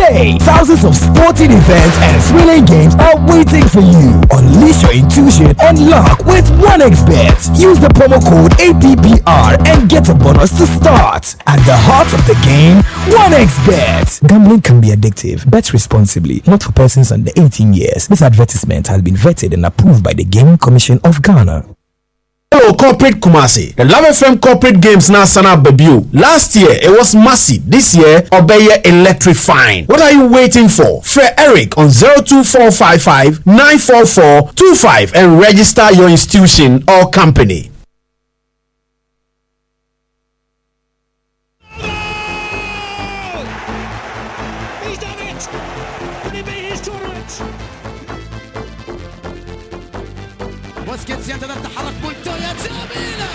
Hey, thousands of sporting events and thrilling games are waiting for you. Unleash your intuition and luck with 1xBet. Use the promo code APPR and get a bonus to start. At the heart of the game, 1xBet. Gambling can be addictive. Bet responsibly. Not for persons under 18 years. This advertisement has been vetted and approved by the Gaming Commission of Ghana. Hello, Corporate Kumasi. The Love FM Corporate Games now sana debut. Last year, it was massive. This year, Obeye electrifying. What are you waiting for? Fred Eric on 02455 94425 and register your institution or company. He's done it! Could it be his tournament? بوسكيتس ينتظر تحرك مونتويا جميلة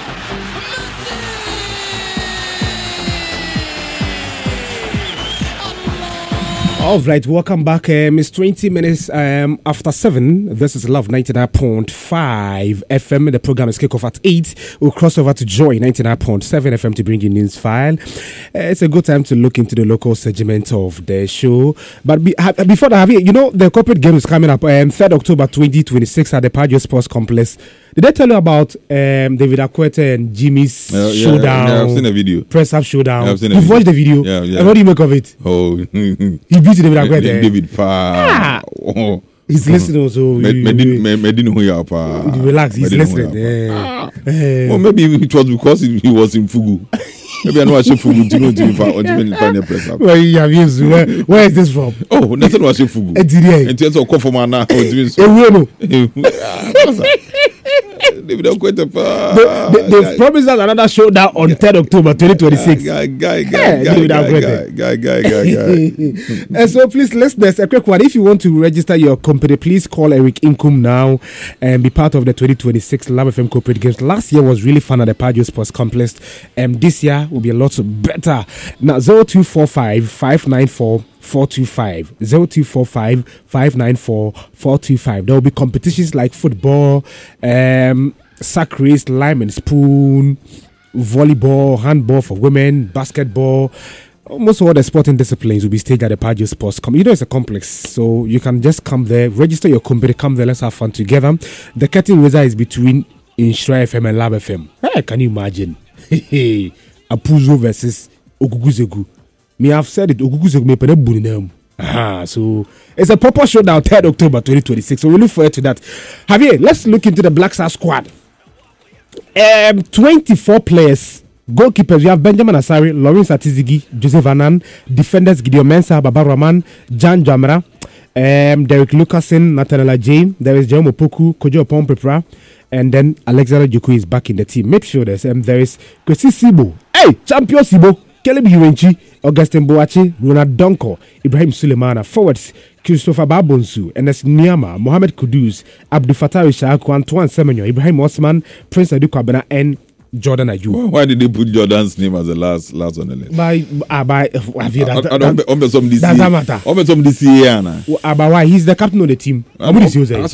All right, welcome back. It's 20 minutes after 7. This is Love 99.5 FM. The program is kick off at 8. We'll cross over to Joy 99.7 FM to bring you news file. It's a good time to look into the local segment of the show. But before that, you know, the corporate game is coming up 3rd October 2026 at the Padio Sports Complex. Did I tell you about David Akwete and Jimmy's showdown? Yeah, I've seen a video. Press up showdown. I've seen You've watched the video? Yeah. And what do you make of it? Oh, He beat David Akwete. David Pa. Oh. He's listening also. Medin who you are Pa. Relax, he's listening. Well, maybe it was because he was in Fugu. Maybe I know I should Fugu to know to press up. Where is this from? Oh, that's not Fugu. And tell us of Kofomana. They've promised us another showdown on 3rd October 2026. Guy. And so please, listeners, a quick one. If you want to register your company, please call Eric Inkum now and be part of the 2026 Love FM Corporate Games. Last year was really fun at the Padio Sports Complex. This year will be a lot better. Now, 0245 594 425 0245 594 425. There will be competitions like football, sack race, lime and spoon, volleyball, handball for women, basketball. Almost all the sporting disciplines will be staged at the Padio Sports. You know, it's a complex, so you can just come there, register your company, come there, let's have fun together. The curtain raiser is between Inshra FM and Lab FM. Hey, can you imagine? Apuzo versus Oguguzegu. Me have said it. So it's a proper showdown 3rd October 2026. So we look forward to that. Javier, let's look into the Black Stars squad. 24 players. Goalkeepers, we have Benjamin Asari, Lawrence Atizigi, Joseph Anan. Defenders, Gideon Mensah, Baba Rahman, Jan Jamra, Derek Lucasen, Nathaniel James. There is Jerome Opoku, Kojo Pompepra, and then Alexander Juku is back in the team. Midfielders, there is Kwesi Sibo. Hey, champion Sibo. Caleb Uwenchi, Augustin Boachi, Ronald Donko, Ibrahim Sulemana. Forwards, Christopher Babonsu, Enes Niama, Mohamed Kudus, Abdul Fattah Ishaku, Antoine Semenyo, Ibrahim Osman, Prince Adu Kwabena, and Jordan Ayew. Why did they put Jordan's name as the last on the list? Doesn't matter. Why? He's the captain of the team. Probably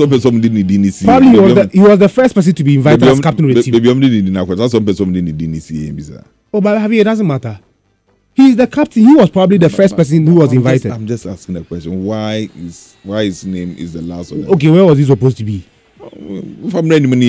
he was the first person to be invited as captain of the team. Oh, but Javier, it doesn't matter. He's the captain. He was probably the first person who was invited. I'm just asking a question. Why his name is the last one? Okay, where was he supposed to be? From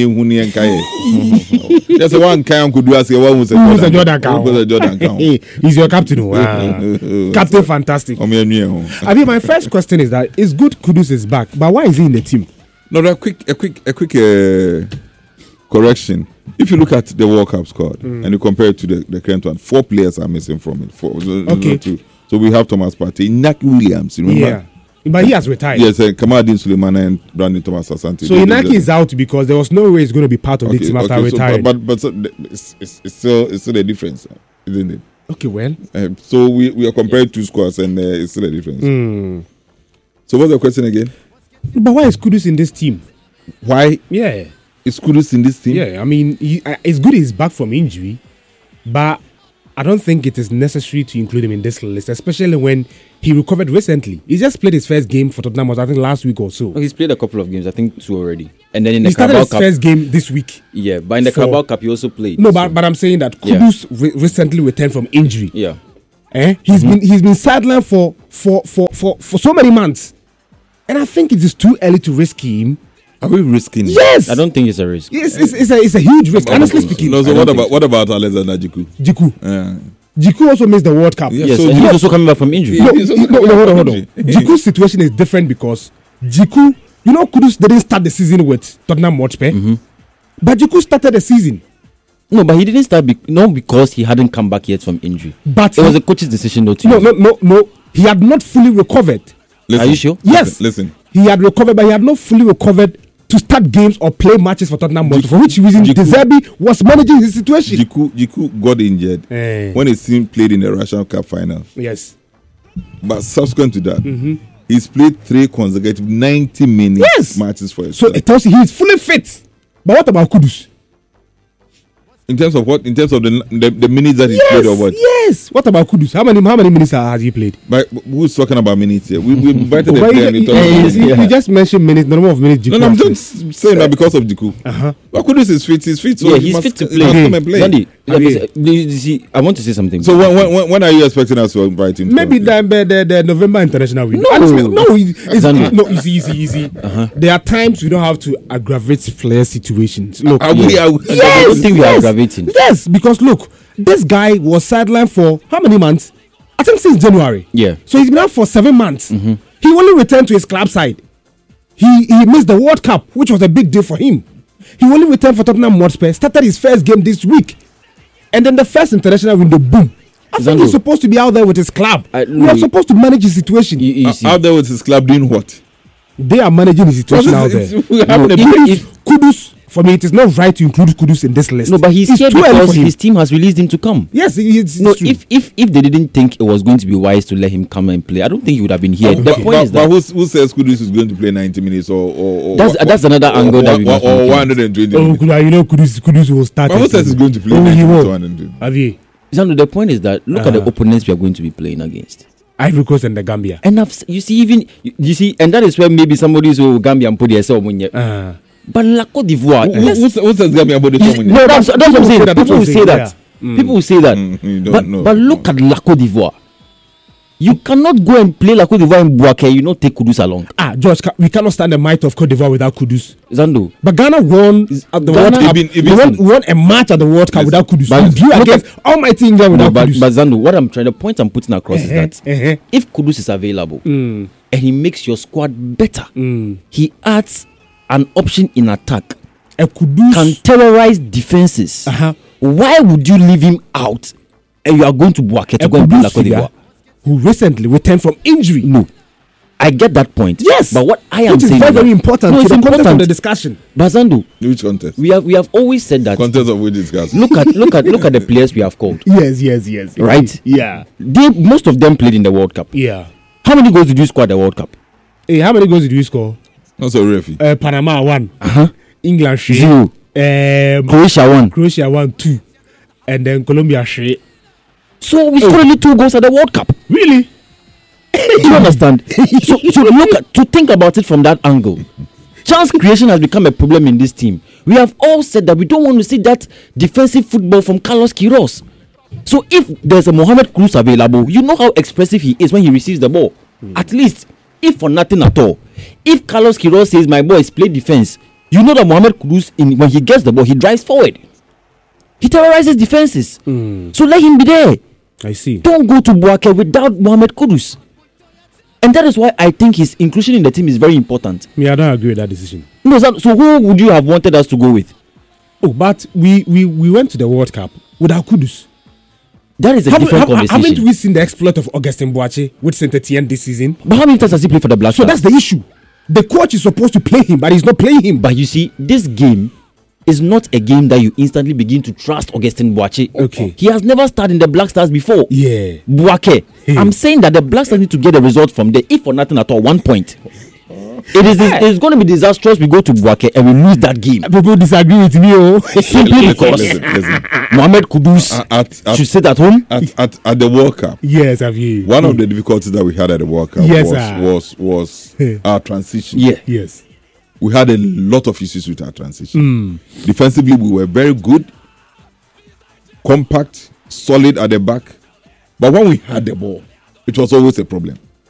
There's one Kyan could do as who's a Jordan Cow. He's your captain. Wow. Captain fantastic. I mean, my first question is that it's good Kudus is back, but why is he in the team? No, a quick correction. If you look at the World Cup squad and you compare it to the current one, 4 players are missing from it. So we have Thomas Partey, Inaki Williams, remember? Yeah. But he has retired. Yes, Kamadin Suleiman and Brandon Thomas Asante. So Inaki is out because there was no way he's going to be part of the team after retiring. But it's still a difference, isn't it? Okay, well. So we are comparing 2 squads and it's still a difference. So what's the question again? But why is Kudus in this team? Why? Yeah. Is Kudus in this team? Yeah, I mean, it's good he's back from injury, but I don't think it is necessary to include him in this list, especially when he recovered recently. He just played his first game for Tottenham, I think last week or so. Oh, he's played a couple of games, I think 2 already. And then in the he started his first game this week. Yeah, but in the Carabao Cup he also played. No, but I'm saying that Kudus recently returned from injury. Yeah. He's been sidelined for for so many months. And I think it is too early to risk him. Are we risking it? Yes. I don't think it's a risk. It's a huge risk, honestly speaking. No, so what about Alexander Jiku? Jiku also missed the World Cup. Yes, and he's also coming back from injury. No, hold on. Jiku's situation is different because Jiku, Kudus didn't start the season with Tottenham Hotspur, but Jiku started the season. No, but he didn't start not because he hadn't come back yet from injury. But it was a coach's decision not to. No. He had not fully recovered. Listen, are you sure? Yes. Listen. He had recovered, but he had not fully recovered to start games or play matches for Tottenham Hotspur, for which reason De Zerbi was managing his situation. Jiku got injured when his team played in the Russian Cup final. Yes. But subsequent to that, he's played 3 consecutive 90-minute matches for his So it tells you he is fully fit. But what about Kudus? In terms of what? In terms of the minutes that he's played or what? Yes. What about Kudus? How many minutes has he played? But who's talking about minutes here? We invited the player and he talked you just mentioned minutes, the number of minutes Jiku. No, I'm just saying that because of Jiku. But Kudus is fit. He's fit. So he's fit to play. Come and play. Andy, you see, I want to say something. So when are you expecting us to invite him? Maybe the November international window. No, easy. There are times we don't have to aggravate player situations. Look, I don't think we are aggravating. Yes, because look, this guy was sidelined for how many months? I think since January. Yeah. So he's been out for 7 months. He only returned to his club side. He missed the World Cup, which was a big deal for him. He only returned for Tottenham Hotspur, started his first game this week. And then the first international window, boom. I think he's supposed to be out there with his club. We are supposed to manage his situation. Out there with his club doing what? They are managing his situation out there. If Kudus, for me, it is not right to include Kudus in this list. No, but he's here because his team has released him to come. Yes, it's no. True. If they didn't think it was going to be wise to let him come and play, I don't think he would have been here. The point is that. But who says Kudus is going to play 90 minutes or that's another angle that we must or 120 minutes. Kudus will start. But who says he's going to play 90 minutes? Have you? The point is that look at the opponents we are going to be playing against. Ivory Coast and the Gambia. And you see, and that is where maybe somebody so Gambia and put yourself on yet. But La Côte d'Ivoire. Who says Gambia about the show? No, that's what I'm saying. People will say that. People will say that. But look at La Côte d'Ivoire. You cannot go and play La Côte d'Ivoire in Bouaké, take Kudus along. George, we cannot stand the might of Côte d'Ivoire without Kudus. Zando. But Ghana won at the World Cup. Won a match at the World Cup without Kudus. You against Almighty England without Kudus. But Zando, the point I'm putting across is that if Kudus is available and he makes your squad better, he adds an option in attack. Kudus can terrorize defenses. Why would you leave him out and you are going to Bouaké to go and play La Côte d'Ivoire? Who recently returned from injury. No, I get that point. Yes, but what I am saying is very important. No, it's important of the discussion. Bazando, which contest? We have always said that contest of which discussion. Look at the players we have called. Yes. Right? Yeah. Most of them played in the World Cup. Yeah. How many goals did you score at the World Cup? Hey, how many goals did you score? Not so refi. Panama 1. England 0. Croatia 1. 2. And then Colombia 3. So we scored only 2 goals at the World Cup. Really? Do you understand? so to think about it from that angle. Chance creation has become a problem in this team. We have all said that we don't want to see that defensive football from Carlos Queiroz. So if there's a Mohamed Kudus available, you know how expressive he is when he receives the ball. At least, if for nothing at all. If Carlos Queiroz says, my boys, play defense, you know that Mohamed Kudus, when he gets the ball, he drives forward. He terrorizes defenses. So let him be there. I see. Don't go to Bouaké without Mohamed Kudus. And that is why I think his inclusion in the team is very important. I don't agree with that decision. No, so who would you have wanted us to go with? Oh, but we went to the World Cup without Kudus. That is a different conversation. Haven't we seen the exploit of Augustin Boache with Saint-Etienne this season? But how many times has he played for the Black Stars? So that's the issue. The coach is supposed to play him, but he's not playing him. But you see, this game is not a game that you instantly begin to trust Augustin Boache. Okay. He has never started in the Black Stars before. Yeah. Bouaké. Hey. I'm saying that the Black Stars need to get a result from there, if for nothing at all, 1 point. It's going to be disastrous. We go to Bouaké and we lose that game. People disagree with me, simply because Mohamed Kudus should sit at home at the World Cup. Yes, have you? One of the difficulties that we had at the World Cup was our transition. Yeah. Yes. We had a lot of issues with our transition. Defensively, we were very good, compact, solid at the back. But when we had the ball, it was always a problem.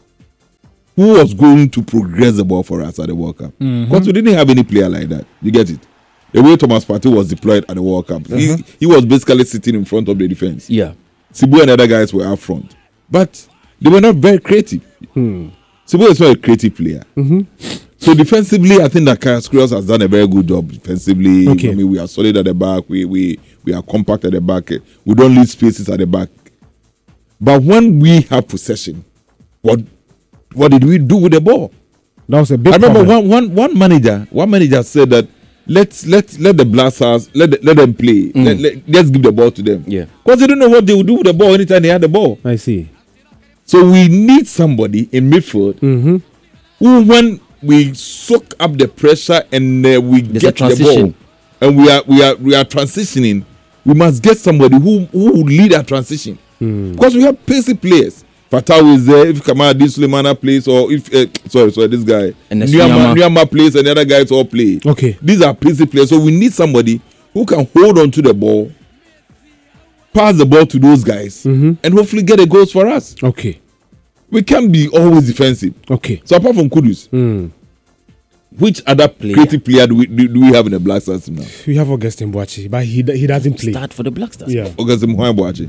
who was going to progress the ball for us at the World Cup. Because we didn't have any player like that. You get it? The way Thomas Partey was deployed at the World Cup, he was basically sitting in front of the defense. Yeah. Sibu and other guys were up front. But they were not very creative. Sibu is not a creative player. So defensively, I think that Carlos Queiroz has done a very good job defensively. Okay. I mean, we are solid at the back. We are compact at the back. We don't leave spaces at the back. But when we have possession, what did we do with the ball? That was a big I remember problem. one manager said that let the Blasters let them play. Let's give the ball to them. Yeah. Because they don't know what they will do with the ball anytime they have the ball. I see. So we need somebody in midfield who, when we soak up the pressure and we There's get a transition. the ball, and we are transitioning, we must get somebody who will lead our transition. Because we have pacey players. Fatau is there. If Kamara Sulemana plays, or if this guy And Nyama plays, and the other guys all play. Okay. These are pacey players, so we need somebody who can hold on to the ball, pass the ball to those guys, and hopefully get a goals for us. Okay. We can't be always defensive. Okay. So apart from Kudus, which other creative player do we have in the Black Stars team now? We have Augustin Boachi, but he doesn't play. Start for the Black Stars. Yeah. Augustin Boachi.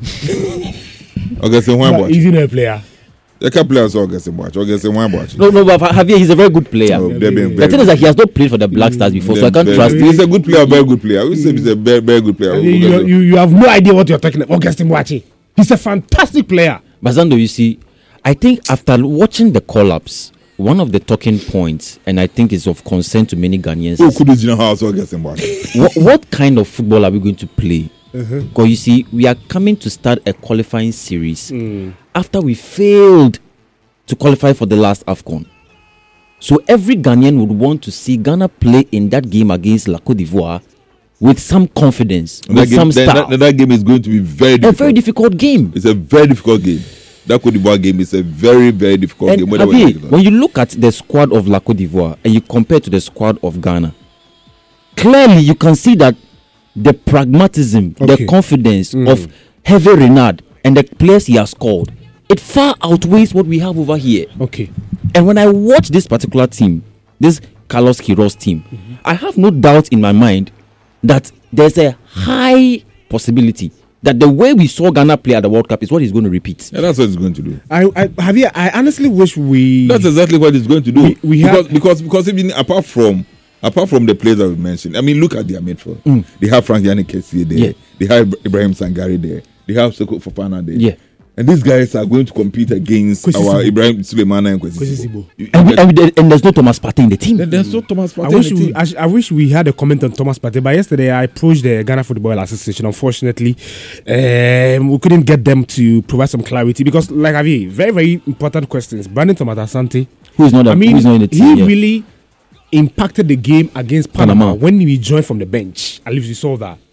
But he's not a player. The couple players Augustin Boachi. No, but Javier, he's a very good player. Oh, they've been The thing is that he has not played for the Black Stars before, so I can't trust him. He's a good player, very good player. We say he's a very, very good player. You have no idea what you're talking about. Augustin Boachi. He's a fantastic player. But Zando, you see, I think after watching the call-ups, one of the talking points, and I think is of concern to many Ghanaians, Who could you know how Augustin Boachi? what kind of football are we going to play? Because you see, we are coming to start a qualifying series after we failed to qualify for the last AFCON. So every Ghanaian would want to see Ghana play in that game against La Côte d'Ivoire with some confidence, with some style. That game is going to be very difficult. A very difficult game. It's a very difficult game. That Côte d'Ivoire game is a very, very difficult game. When you look at the squad of La Côte d'Ivoire and you compare to the squad of Ghana, clearly you can see that the pragmatism, the confidence of Hervé Renard and the players he has called, it far outweighs what we have over here. Okay. And when I watch this particular team, this Carlos Queiroz team, I have no doubt in my mind that there's a high possibility that the way we saw Ghana play at the World Cup is what he's going to repeat. Yeah, that's what he's going to do. I honestly wish we. That's exactly what he's going to do. Because even apart from the players that we mentioned, I mean, look at their midfield. They have Frank Yannick Kessie there. Yeah. They have Ibrahim Sangare there. They have Seko Fofana there. Yeah. And these guys are going to compete against our Ibrahim Sulemana and Kwesi Sibo. And there's no Thomas Partey in the team. There's no Thomas Partey in the team. I wish we had a comment on Thomas Partey, but yesterday I approached the Ghana Football Association. Unfortunately, we couldn't get them to provide some clarity because, like Avi, very, very important questions. Brandon Thomas Asante, who is not in the team. He really impacted the game against Panama when we joined from the bench. At least we saw that.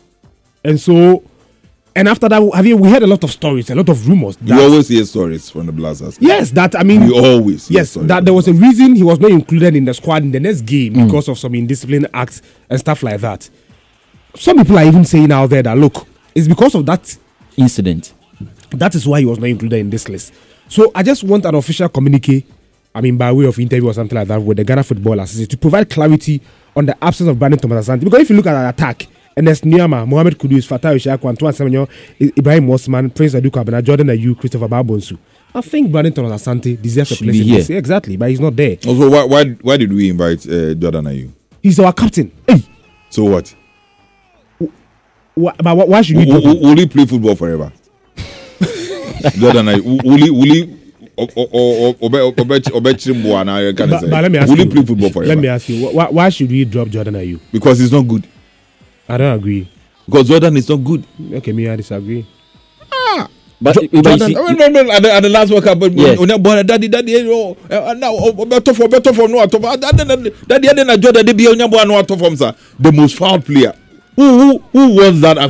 And after that, we heard a lot of stories, a lot of rumors. You always hear stories from the Blazers. Yes, you always. Yes, that there was a reason he was not included in the squad in the next game because of some indiscipline acts and stuff like that. Some people are even saying out there that look, it's because of that incident. That is why he was not included in this list. So I just want an official communique, by way of interview or something like that, with the Ghana Football Association to provide clarity on the absence of Brandon Thomas Asante. Because if you look at our attack, and there's Nyama, Mohamed Kudus, Fatah Ishaku, Antoine Semenyo, Ibrahim Osman, Prince Aduka Abena, Jordan Ayew, Christopher Babonsu. I think Brandon Thomas Asante deserves a place in this. Exactly, but he's not there. Also, why did we invite Jordan Ayew? He's our captain. Hey. So what? But why should we do Will he play football forever? Jordan Ayew, will he play football forever? Let me ask you, why should we drop Jordan Ayew? Because he's not good. I don't agree. Because Jordan is not good. Okay, me, I disagree. But Jordan, at the last World Cup, daddy, the most foul player. Who wants that?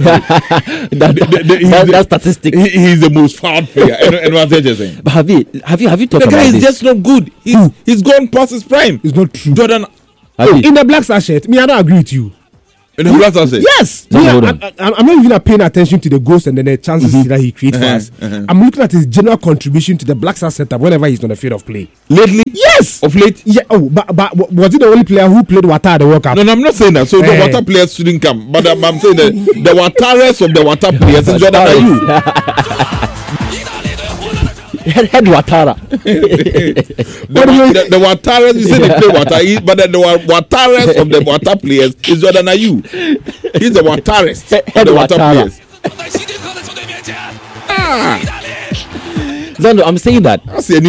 That statistic. He's the most foul player. And what's that just saying? But have you talked about this? The guy is just not good. He's gone past his prime. It's not true. Jordan. In the Black Star shirt, me, I don't agree with you. In the Black Star shirt? Yes. I'm not even paying attention to the goals and then the chances that he creates for us. I'm looking at his general contribution to the Black Star setup whenever he's on the field of play. Lately? Yes. Yes. Of late. Yeah. Oh, but was he the only player who played Wata at the World Cup? No, I'm not saying that. So the Wata players shouldn't come. But I'm saying that the Watares of the Wata players is Jordan Ayew. Head Watara. the Watares, you say they play Wata, but the Watares of the Wata players is Jordan Ayew. He's the Watares of the Wata players. Zando, I'm saying that. I say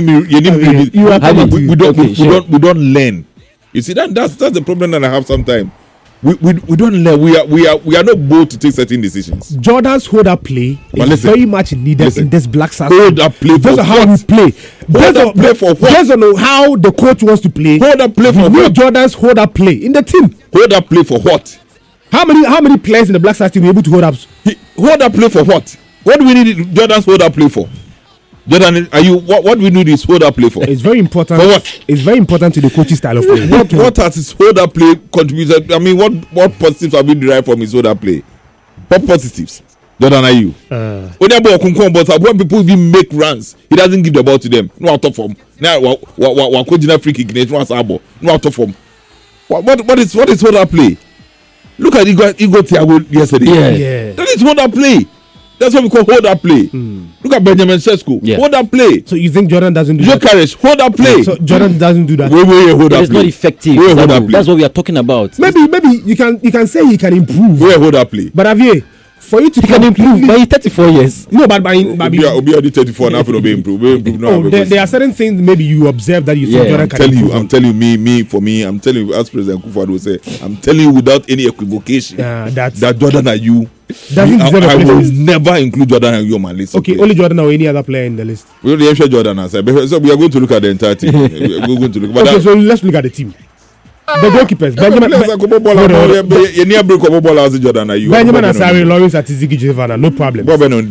we don't learn. You see that's the problem that I have sometimes. We don't learn. We are not bold to take certain decisions. Jordan's hold-up play is very much needed in this Black Stars. Hold-up play for what? How we play. Based on how the coach wants to play. Hold-up play for what? Jordan's hold-up play in the team. Hold-up play for what? How many players in the Black Stars team were able to hold up? Hold-up play for what? What do we need Jordan's hold-up play for? Jordan, what we need is hold-up play for? It's very important. For what? It's very important to the coach's style of play. What has his hold-up play contributed? I mean, what positives have we derived from his hold-up play? What positives? Jordan Ayew. When people even make runs, he doesn't give the ball to them. No out of form. Now, what free kick? No out of form. What is hold-up play? Look at Igor Thiago yesterday. Yeah. That is hold-up play. That's what we call hold-up play. Look at Benjamin Sesko. Yeah. Hold-up play. So you think Jordan doesn't do that? Jokeres, hold-up play. So Jordan doesn't do that. Hold-up It is not effective. That's what we are talking about. Maybe you can say he can improve. Hold-up play. But Javier, for you to can improve by 34 years. No, but by Obi already 34 now for be improve. There are certain things maybe you observe that you think Jordan can improve. I'm telling you, I'm telling you, as President Kufuor will say, I'm telling you without any equivocation that Jordan Ayew, I will never include Jordan Ayew on my list. Okay, only Jordan or any other player in the list. We will sure Jordan has said. So we are going to look at the entire team. We're going to look. Okay, so let's look at the team. The goalkeepers. Benjamin Asare, Lawrence Atizigi, Jevana, no problem.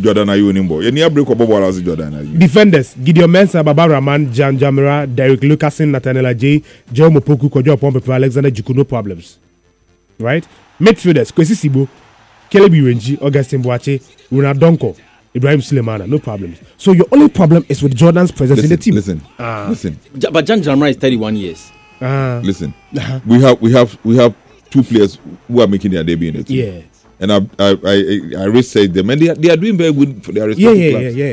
Defenders: Gideon Mensah, Baba Rahman, Jan Jamira, Derek Lucasen, Nathaniel Ajay, Joe Mopoku, Kojo Pompepe, Alexander Juku, no problems. Right? Midfielders: Kwesi Sibo, Caleb Iwenji, Augustin Boache, Runa Donko, Ibrahim Sulemana, no problems. So your only problem is with Jordan's presence in the team. Listen. But Jan Jamira is 31 years. Listen, we have two players who are making their debut in the team. Yeah. And I researched them, and they are doing very good for their respective clubs. Yeah.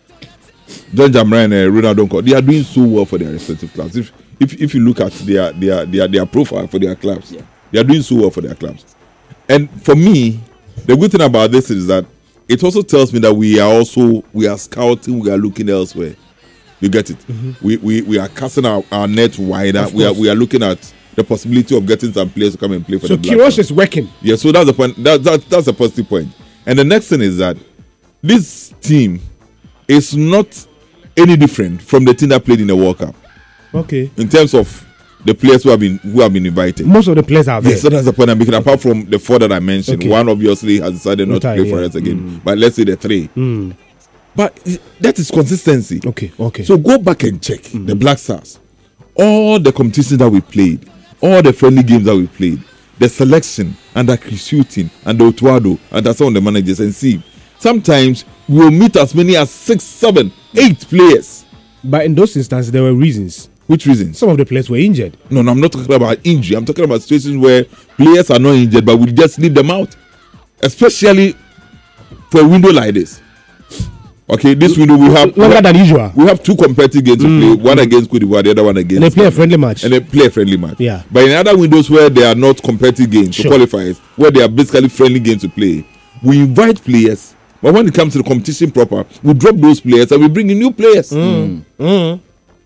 John Jamra and Ronald Donko, they are doing so well for their respective clubs. If you look at their profile for their clubs, they are doing so well for their clubs. And for me, the good thing about this is that it also tells me that we are scouting, we are looking elsewhere. You get it? Mm-hmm. We are casting our net wider. We are looking at the possibility of getting some players to come and play for the Black Stars. So Kirosh is working. Yeah, so that's the point. That's a positive point. And the next thing is that this team is not any different from the team that played in the World Cup. Okay. In terms of the players who have been invited. Most of the players are there. Yes, so that's the point I'm making. Apart from the four that I mentioned, one obviously has decided not to play for us again. But let's say the three. But that is consistency. Okay. So go back and check the Black Stars. All the competitions that we played, all the friendly games that we played, the selection under Chris Hughton and Otuado and some of the managers, and see, sometimes we will meet as many as 6, 7, 8 players. But in those instances, there were reasons. Which reasons? Some of the players were injured. No, I'm not talking about injury. I'm talking about situations where players are not injured, but we just leave them out. Especially for a window like this. Okay, this window we have longer than usual. We have 2 competitive games to play, one against Cote d'Ivoire, the other one against. And they play a friendly match. Yeah. But in other windows where they are not competitive games, to qualifiers, where they are basically friendly games to play, we invite players. But when it comes to the competition proper, we drop those players and we bring in new players. You get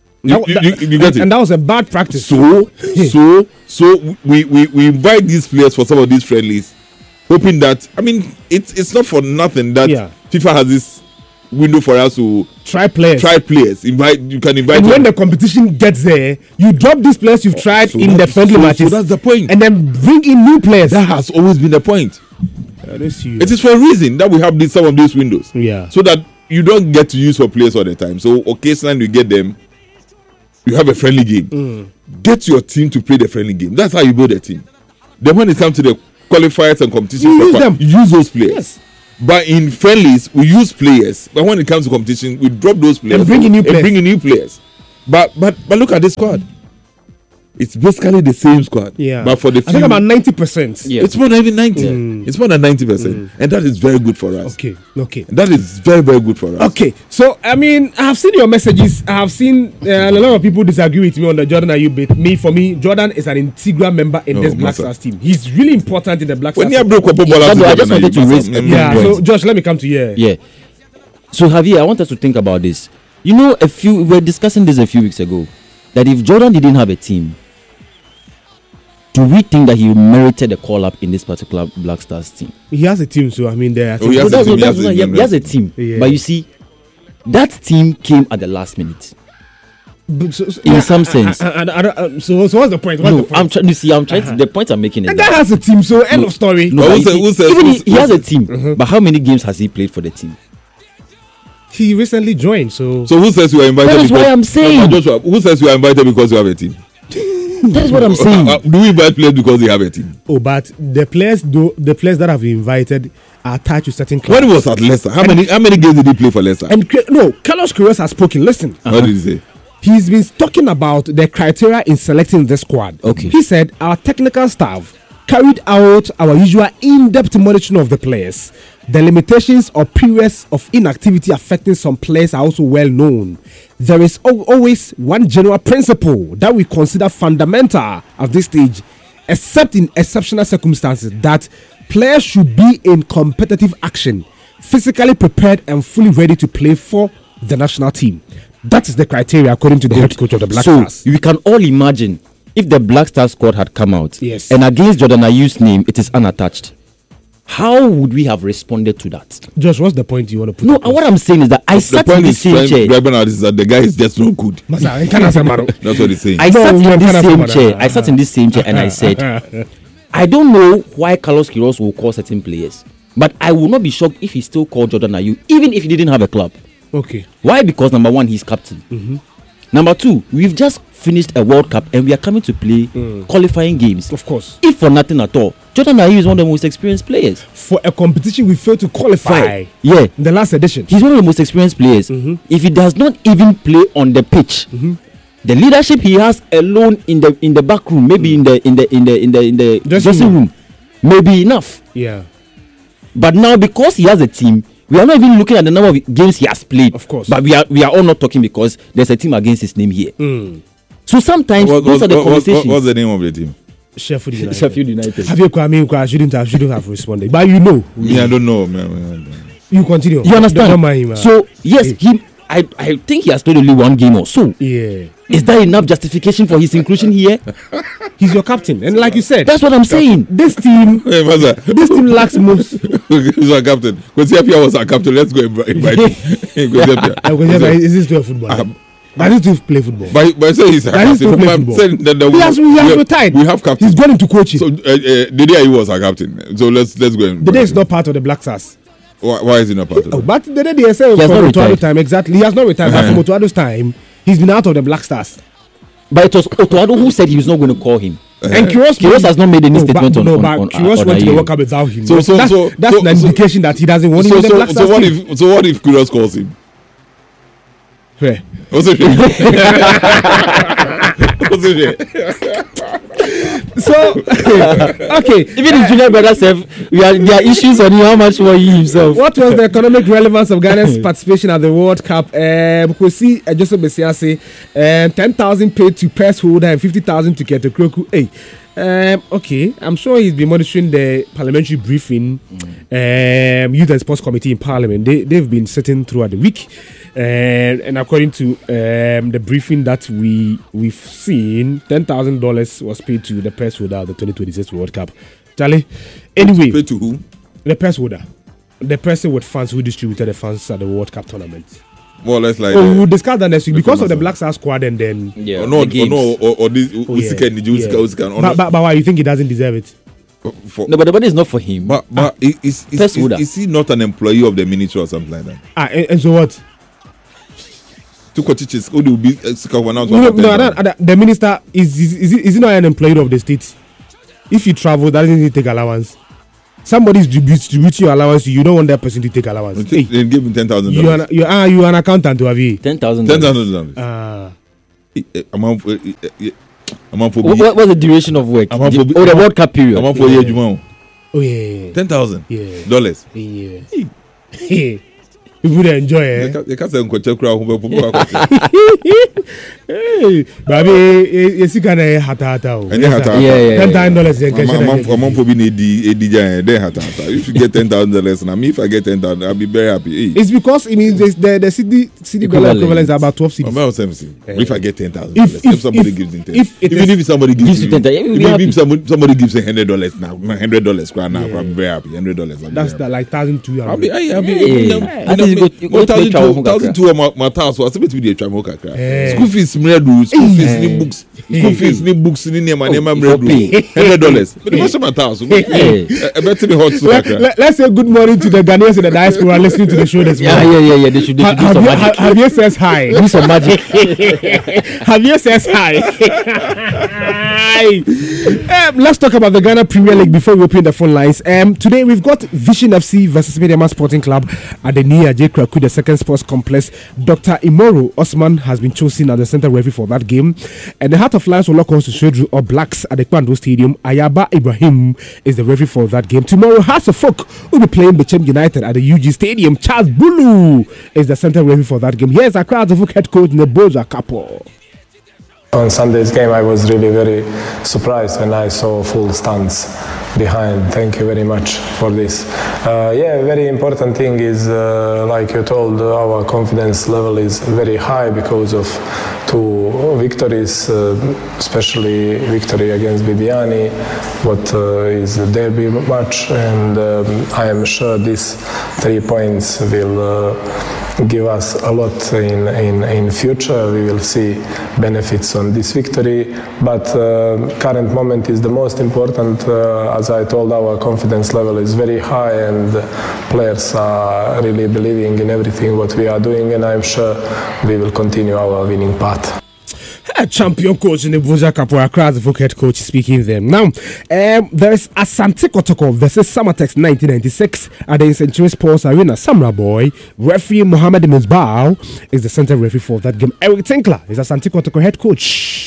it? And that was a bad practice. So we invite these players for some of these friendlies, hoping that, I mean, it's not for nothing that FIFA has this window for us to try players. You can invite. And when the competition gets there, you drop these players you've tried in the friendly matches. So that's the point. And then bring in new players. That has always been the point. It is for a reason that we have some of these windows. Yeah. So that you don't get to use for players all the time. So occasionally you get them. You have a friendly game. Get your team to play the friendly game. That's how you build a team. Then when it comes to the qualifiers and competition, you use those players. Yes. But in friendlies, we use players. But when it comes to competition, we drop those players and bring in new players. But look at this squad. It's basically the same squad. Yeah. But for the I think about 90%. Yeah. it's more than even 90. It's more than 90%, and that is very good for us. Okay. That is very, very good for us. Okay, so I mean, I have seen your messages. I have seen a lot of people disagree with me on the Jordan Ayew bit. For me, Jordan is an integral member in this Black Stars team. He's really important in the Black Stars. When you broke up, I just wanted to raise a Yeah, point. so Josh, let me come to you. Yeah. So Javier, I want us to think about this. You know, we were discussing this a few weeks ago, that if Jordan didn't have a team, do we think that he merited a call up in this particular Black Stars team? He has a team, so I mean, there. he has a team, He has a team. Yeah. But you see, that team came at the last minute. So, In some sense. So what's the point? What's No, the point? I'm trying to see. The point I'm making is The guy has a team, so end of story. No, But but who says- even who's- he has a team. But how many games has he played for the team? He recently joined, so So who says you are invited? That is because, why I'm saying. No, Joshua, who says you are invited because you have a team? That is what I'm saying. Do we invite players because they have a team? but the players that have been invited are attached to certain clubs. When he was at Leicester, how many games did he play for Leicester? And Carlos Queiroz has spoken. Listen. What did he say? He's been talking about the criteria in selecting the squad. Okay. He said our technical staff carried out our usual in-depth monitoring of the players. The limitations or periods of inactivity affecting some players are also well known. There is always one general principle that we consider fundamental at this stage, except in exceptional circumstances, that players should be in competitive action, physically prepared and fully ready to play for the national team. That is the criteria according to the head coach of the Black So Stars. we can all imagine if the Black Star squad had come out, Yes. and against Jordan Ayew's name, it is unattached. How would we have responded to that? Josh, what's the point you want to put? No, across? what I'm saying is that I The sat in point the is same chair. driving out is that the guy is just not good. Masa, nkana samaro. That's what he's saying. I No, sat you in this cannot same say chair. that. I sat in this same chair and I said, I don't know why Carlos Queiroz will call certain players, but I will not be shocked if he still called Jordan Ayew, even if he didn't have a club. Okay. Why? Because number one, he's captain. Number two, we've just finished a World Cup and we are coming to play qualifying games. Of course. If for nothing at all, Jordan Ayew is one of the most experienced players. For a competition we failed to qualify. Yeah, In the last edition. he's one of the most experienced players. If he does not even play on the pitch, the leadership he has alone in the back room, maybe in the dressing room, may be enough. Yeah. But now because he has a team, we are not even looking at the number of games he has played. Of course. But we are all not talking because there's a team against his name here. So sometimes those are the conversations. What's the name of the team? Sheffield United. Sheffield United. Have you I shouldn't have responded. But you know. Yeah, I don't know, man. You continue. You understand? Don't mind him, So yes, I think he has played only one game or so. yeah. Is that enough justification for his inclusion here? He's your captain. And like you said, That's what I'm saying. this team Hey, Maza. lacks most. He's our captain. Kosiapia was our captain. Let's go invite him. Kosiapia. Is this to a football? Does he still play football? But say he's our Does he captain. still play I'm football? saying that He has retired. We have captain. He's going into coaching. So the day he was our captain. So let's go. And the day is not part of the Black Stars. Why is he not part of it? But the day they say He has not from retired. Otoado's time, exactly. He has not retired. But from Otoado's time, he's been out of the Black Stars. But it was Otoado who said he was not going to call him. And Queiroz has not made any statement on Queiroz went to the Ayew. World Cup without him. So That's an indication that he doesn't want him in the Black Stars. So what if Queiroz calls him? Where? What's it? What's it? So okay. Even his junior brother said there are issues on him, how much more he himself. What was the economic relevance of Ghana's participation at the World Cup? We see Joseph Messiah say 10,000 paid to press holder and 50,000 to get a Kroku. Hey, okay, I'm sure he's been monitoring the parliamentary briefing, Youth and Sports Committee in Parliament. They've been sitting throughout the week, and according to the briefing that we've seen, $10,000 was paid to the press holder of the 2026 World Cup. Charlie, anyway, Pay to who? the press holder, the person with fans who distributed the funds at the World Cup tournament. More or less like. We'll discuss that next week because of the Black Black Stars squad, and then. Yeah, or no, the games. or this Oh, Usika and Usika. But why you think he doesn't deserve it? No, but the money is not for him. But First holder. is he not an employee of the ministry or something like that? And so what? To coaches, who will be one out? No, the minister is he not an employee of the state? If you travel, doesn't he take allowance? Somebody's distributing your allowance. You don't want that person to take allowance. Hey, Then give him $10,000. you are an accountant to have you. $10,000. $10,000. What's the duration of work? The World Cup period. I'm for year Juma. Oh yeah. $10,000. Yeah. Dollars. Yeah. You would enjoy it. They can't say uncle crowd. Hey, baby, you can hata. Yeah. $10. I'm on for being a DJ. If you get $10,000, and if I get $10,000, I'll be very happy. It's because it means the city dollar equivalent is about 12 cities. About 70. If I get $10,000, if somebody gives it, if somebody gives you $10,000, if somebody gives $100 now, $100 now, I'm very happy. $100. That's like 1,200. I'll be. 1,200 my task was supposed to be the Chamoka. School fees, school fees, ni books, ni name, $100. But what's my task? Better be hot. Let's say good morning to the Ghanaians in the diaspora listening to the show this morning. Yeah. They should do some magic. Javier says hi. Do some magic. Javier says hi. Let's talk about the Ghana Premier League before we open the phone lines. Today we've got Vision FC versus Mediama Sporting Club at the Nia J. Kraku, the second sports complex. Dr. Imoru Osman has been chosen as the center referee for that game. And the Heart of Lions will lock on to Shedru or Blacks at the Kwando Stadium. Ayaba Ibrahim is the referee for that game. Tomorrow, Hearts of Folk will be playing Bechem United at the UG Stadium. Charles Bulu is the center referee for that game. Here's Accra Hearts of Folk head coach Neboja Kapo. On Sunday's game, I was really very surprised when I saw full stands behind. Thank you very much for this. Very important thing is, like you told, our confidence level is very high because of 2 victories, especially victory against Bibiani, what is a derby match, and I am sure these 3 points will give us a lot in future. We will see benefits on this victory, but current moment is the most important. As I told, our confidence level is very high and players are really believing in everything what we are doing, and I'm sure we will continue our winning path. Champion coach in the Boja Kapua Accra Folk head coach speaking them. Now, there is Asante Kotoko versus Samatex 1996 at the Century Sports Arena. Samra Boy, referee Mohamed Misbah is the center referee for that game. Eric Tinkler is Asante Kotoko head coach.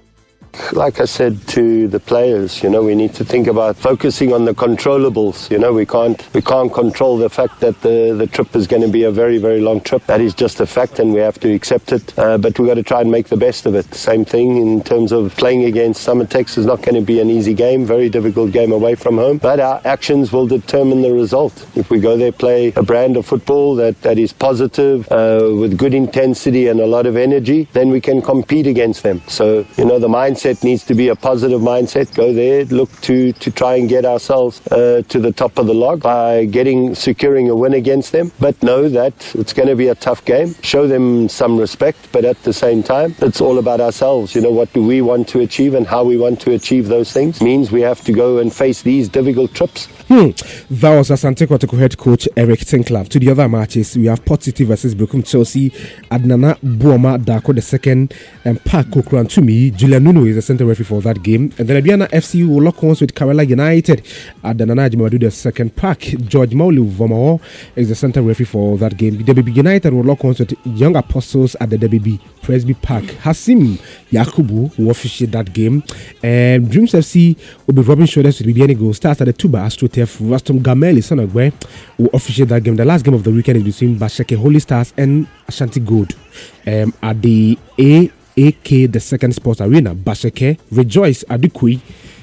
Like I said to the players, we need to think about focusing on the controllables. We can't control the fact that the trip is going to be a very, very long trip. That is just a fact, and we have to accept it. But we've got to try and make the best of it. Same thing in terms of playing against Summertex is not going to be an easy game, very difficult game away from home. But our actions will determine the result. If we go there, play a brand of football that is positive, with good intensity and a lot of energy, then we can compete against them. So, the mindset needs to be a positive mindset. Go there, look to try and get ourselves to the top of the log by securing a win against them. But know that it's going to be a tough game. Show them some respect, but at the same time, it's all about ourselves. What do we want to achieve and how we want to achieve those things means we have to go and face these difficult trips. That was Asante Kotoko head coach Eric Tinkler. To the other matches, we have Port City versus Brokum Chelsea, Adnana Buoma Dako the second, and Park Kokran Tumi. Julian Nuno is the center referee for that game. And then Abiana FC will lock horns with Kerala United at the Nana Jimadu the second. Park George Maulu Vomao is the center referee for that game. WB United will lock horns with Young Apostles at the WB Presby Park. Hasim Yakubu will officiate that game. And Dreams FC will be rubbing shoulders with Bibiani Gold Stars at the Tuba Astro Turf. Rastom Gameli Sonagwe will officiate that game. The last game of the weekend is between Basheke Holy Stars and Ashanti Gold at the AAK, the second sports arena. Basheke Rejoice Adukui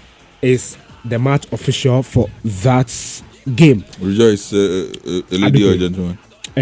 is the match official for that game. Rejoice, a lady or a gentleman?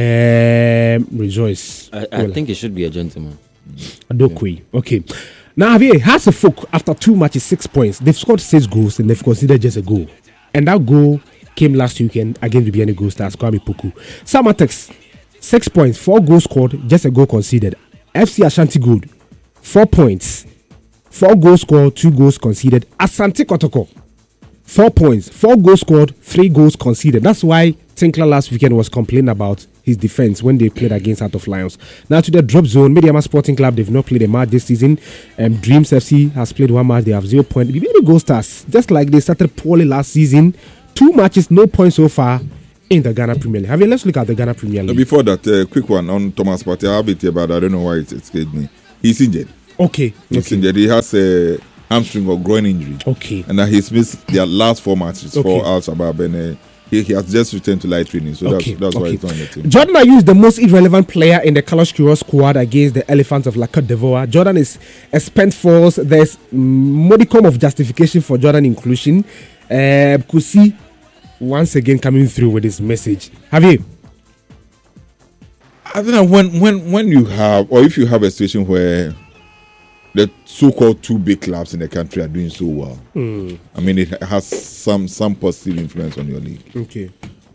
Rejoice. I think it should be a gentleman. Adukui. Okay. Now, Javier has a folk after 2 matches, 6 points. They've scored 6 goals and they've considered just a goal. And that goal came last weekend against Bibiani Gold Stars, Kwame Puku. Samatex, 6 points, 4 goals scored, just a goal conceded. FC Ashanti Gold, 4 points, 4 goals scored, 2 goals conceded. Asante Kotoko, 4 points, 4 goals scored, 3 goals conceded. That's why Tinkler last weekend was complaining about his defense when they played against Heart of Lions. Now to the drop zone, Mediama Sporting Club, they've not played a match this season. Dreams FC has played 1 match, they have 0 points. Bibiani Gold Stars, just like they started poorly last season, 2 matches, no points so far in the Ghana Premier League. Let's look at the Ghana Premier League. Before that, quick one on Thomas Partey. I have it here, but I don't know why it scared me. He's injured. Okay. He's injured. He has a hamstring or groin injury. Okay. And he's missed their last 4 matches Okay. for Al Shabaab, and he has just returned to light training. So that's why he's on the team. Jordan Ayew is the most irrelevant player in the Carlos Queiroz squad against the Elephants of La Côte d'Ivoire. Jordan is a spent force. There's modicum of justification for Jordan inclusion. Kusi once again coming through with his message. Have you? I think that when you have, or if you have a situation where the so-called 2 big clubs in the country are doing so well, I mean, it has some positive influence on your league. Okay.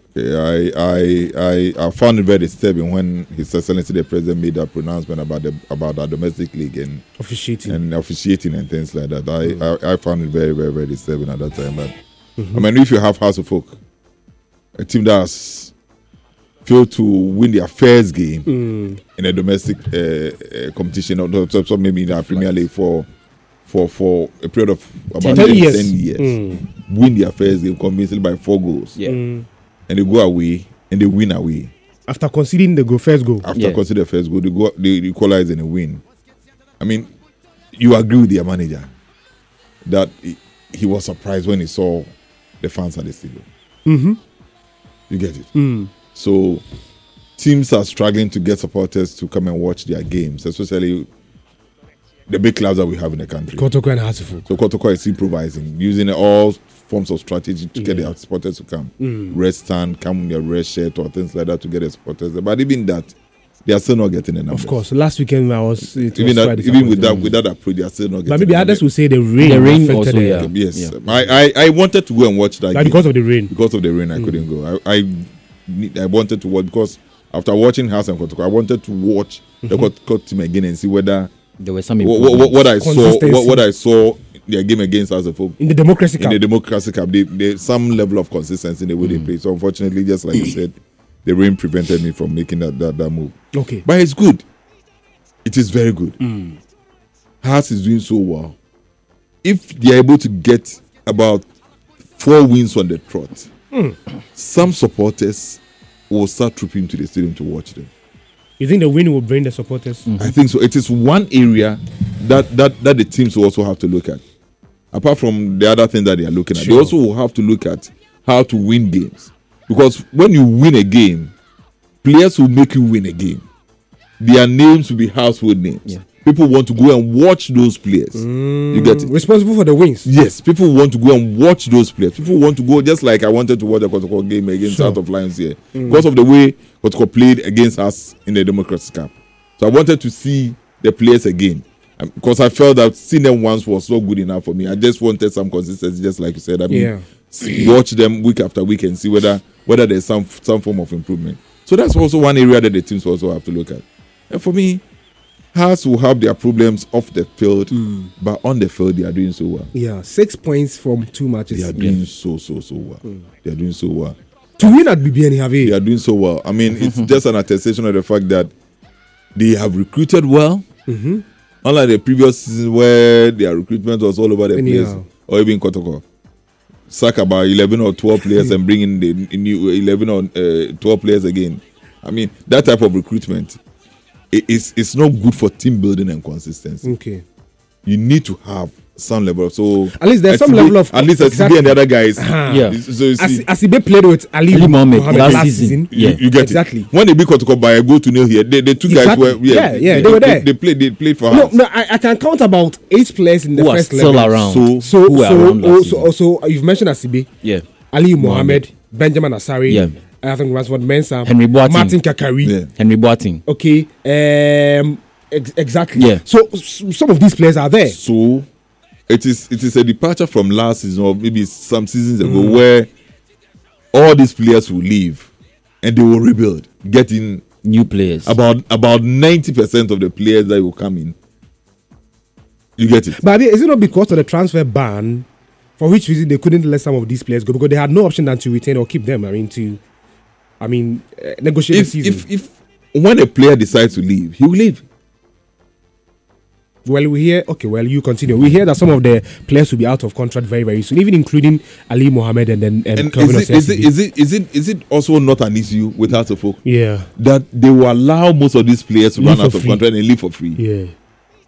I found it very disturbing when His Excellency the President made that pronouncement about our domestic league and officiating and things like that. I found it very, very, very disturbing at that time. But I mean, if you have House of Folk, a team that's failed to win their first game in a domestic competition, or so maybe in the Premier League for a period of about 10 years, win their first game convincingly by 4 goals, and they go away and they win away. After conceding the first goal. After conceding the first goal, they equalize and they win. I mean, you agree with their manager that he was surprised when he saw the fans at the stadium. You get it? So teams are struggling to get supporters to come and watch their games, especially the big clubs that we have in the country. Kotoko and Heartful. So Kotoko is improvising, using all forms of strategy to get their supporters to come. Red stand, come with their red shirt or things like that to get the supporters there. But even that, they are still not getting the numbers. Of course, last weekend even with that approach, they are still not getting. But maybe others will say the rain also, Yes, yeah. I wanted to go and watch that game. Because of the rain. Because of the rain, I couldn't go. I wanted to watch, because after watching House and Kotoko, I wanted to watch the Kotoko team again and see whether there were some what I saw their game against House of Folk in the Democracy Cup. In the Democracy Cup, they some level of consistency in the way they play. So unfortunately, just like you said, the rain prevented me from making that move. Okay, but it's good. It is very good. Hearts is doing so well. If they are able to get about 4 wins on the trot, some supporters will start trooping to the stadium to watch them. You think the win will bring the supporters? I think so. It is one area that the teams will also have to look at. Apart from the other thing that they are looking at, they also will have to look at how to win games. Because when you win a game, players will make you win a game. Their names will be household names. Yeah. People want to go and watch those players. You get it? Responsible for the wins. Yes, people want to go and watch those players. People want to go, just like I wanted to watch the Kotoko game against South of Lions here. Because of the way Kotoko played against us in the Democracy Cup. So I wanted to see the players again. Because I felt that seeing them once was not good enough for me. I just wanted some consistency, just like you said. I mean, watch them week after week and see whether there's some form of improvement. So that's also one area that the teams also have to look at. And for me, Hearts will have their problems off the field, but on the field they are doing so well. Yeah, 6 points from 2 matches. They are doing so well. They are doing so well. To win at BBN, have you? They are doing so well. I mean, it's just an attestation of the fact that they have recruited well. Unlike the previous season where their recruitment was all over the place, or even Kotoko. Sack about 11 or 12 players and bring in the new 11 or 12 players again. I mean, that type of recruitment. It's not good for team building and consistency. Okay. You need to have some level. So at least there's some level of. At least Asibe and the other guys. Yeah. So you see, Asibe played with Ali Mohammed last season. You get exactly. It. When they beat Kotoko by a goal to nil here, the two guys were they were there. They played for us. No, I can count about 8 players in the first level. Around. So you've mentioned Asibe. Yeah. Ali Mohammed, Benjamin Asari. Yeah. I think Ransford Mensah, Henry Boateng, Martin Kakari, Henry Boateng. Okay, exactly. Yeah. So some of these players are there. So it is a departure from last season or maybe some seasons ago where all these players will leave and they will rebuild, getting new players. About 90% of the players that will come in. You get it? But is it not because of the transfer ban, for which reason they couldn't let some of these players go, because they had no option than to retain or keep them? Negotiate the season. If when a player decides to leave, he will leave. Well, we hear. Okay, well, you continue. We hear that some of the players will be out of contract very, very soon, even including Ali Mohammed and is it also not an issue with Hearts of Folk? Yeah, that they will allow most of these players to run out of contract and leave for free. Yeah.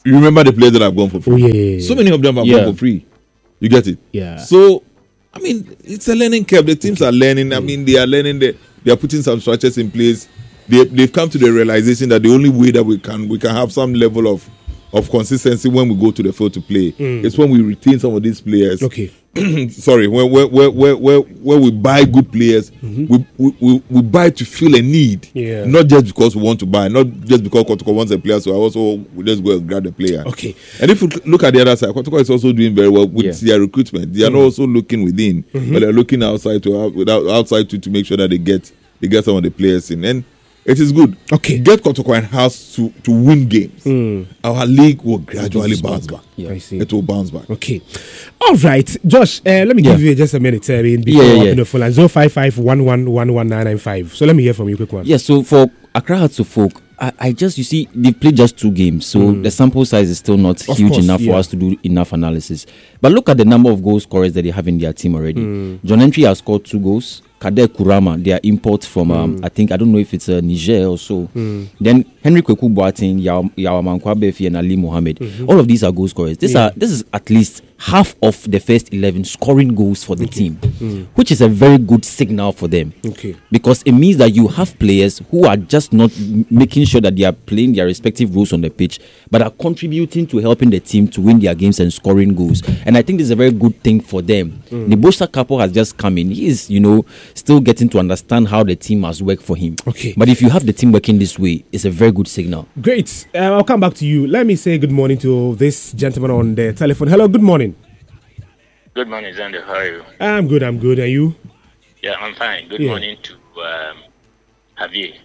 You remember the players that have gone for free? Oh, yeah. So many of them have gone for free. You get it? Yeah. So, I mean, it's a learning curve. The teams are learning. I mean, they are learning. They are putting some structures in place. They've come to the realization that the only way that we can have some level of consistency when we go to the field to play is when we retain some of these players. Okay. Sorry, when we buy good players, we buy to fill a need, not just because we want to buy, not just because Kotoko wants a player, so I also we just go and grab the player. Okay. And if you look at the other side, Kotoko is also doing very well with their recruitment. They are not also looking within, but they're looking outside to make sure that they get some of the players in. And it is good. Okay. Get Kotoko and House to win games. Our league will gradually bounce back. Yeah, I see. It will bounce back. Okay. All right. Josh, let me give you just a minute before opening the phone line. 055-1111-995. So let me hear from you, quick one. Yeah, so for Accra Hearts of Folk, I just, you see, they played just 2 games. So the sample size is still not huge enough for us to do enough analysis. But look at the number of goal scorers that they have in their team already. John Entry has scored 2 goals. Kader Kurama, their import from I don't know if it's Niger or so. Then Henry Kweku Boateng, Yawamankwa Befi, and Ali Mohammed. All of these are goal scorers. This is at least half of the first 11 scoring goals for the team, which is a very good signal for them. Okay. Because it means that you have players who are just not making sure that they are playing their respective roles on the pitch, but are contributing to helping the team to win their games and scoring goals. And I think this is a very good thing for them. Nebosha Kapo has just come in. He is, still getting to understand how the team has worked for him. Okay. But if you have the team working this way, it's a very good signal. Great. I'll come back to you. Let me say good morning to this gentleman on the telephone. Hello, good morning. Good morning, Xander. How are you? I'm good. And you? Yeah, I'm fine. Good morning to Javier.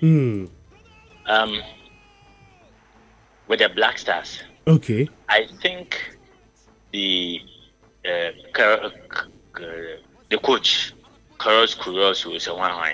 With the Black Stars. Okay. I think the coach, Carlos Kuros, who is a one.